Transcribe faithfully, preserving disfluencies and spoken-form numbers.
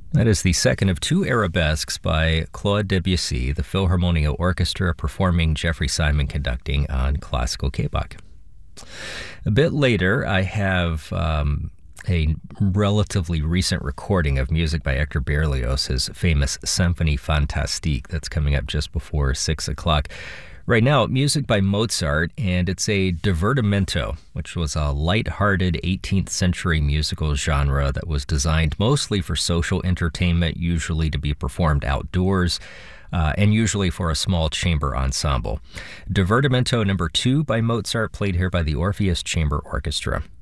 That is the second of two arabesques by Claude Debussy, the Philharmonia Orchestra performing, Jeffrey Simon conducting on Classical K-Bach. A bit later, I have um, a relatively recent recording of music by Hector Berlioz, his famous Symphonie Fantastique, that's coming up just before six o'clock. Right now, music by Mozart, and it's a divertimento, which was a light-hearted eighteenth century musical genre that was designed mostly for social entertainment, usually to be performed outdoors, uh, and usually for a small chamber ensemble. Divertimento number two by Mozart, played here by the Orpheus Chamber Orchestra.